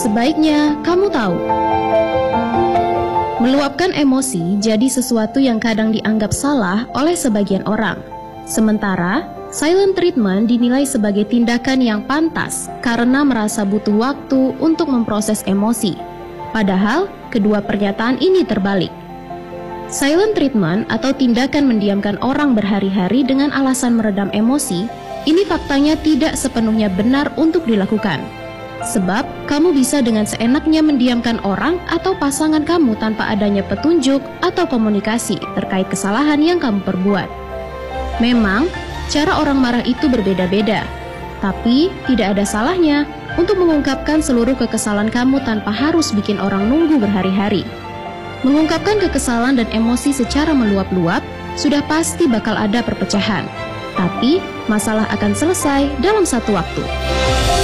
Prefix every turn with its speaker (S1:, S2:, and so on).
S1: Sebaiknya kamu tahu, meluapkan emosi jadi sesuatu yang kadang dianggap salah oleh sebagian orang. Sementara, silent treatment dinilai sebagai tindakan yang pantas karena merasa butuh waktu untuk memproses emosi. Padahal, kedua pernyataan ini terbalik. Silent treatment atau tindakan mendiamkan orang berhari-hari dengan alasan meredam emosi, ini faktanya tidak sepenuhnya benar untuk dilakukan. Sebab, kamu bisa dengan seenaknya mendiamkan orang atau pasangan kamu tanpa adanya petunjuk atau komunikasi terkait kesalahan yang kamu perbuat. Memang, cara orang marah itu berbeda-beda, tapi tidak ada salahnya untuk mengungkapkan seluruh kekesalan kamu tanpa harus bikin orang nunggu berhari-hari. Mengungkapkan kekesalan dan emosi secara meluap-luap sudah pasti bakal ada perpecahan, tapi masalah akan selesai dalam satu waktu.